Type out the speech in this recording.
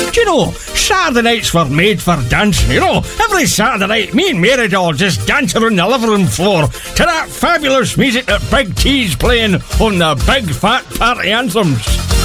Do you know, Saturday nights were made for dancing, you know. Every Saturday night, me and Mary Doll just dance around the living room floor to that fabulous music that Big T's playing on the Big Fat Party Anthems.